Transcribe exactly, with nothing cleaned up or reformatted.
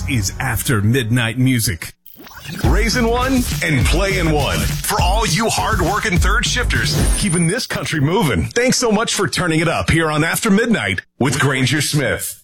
is After Midnight Music. Raising one and playing one. For all you hard-working third shifters, keeping this country moving. Thanks so much for turning it up here on After Midnight with Granger Smith.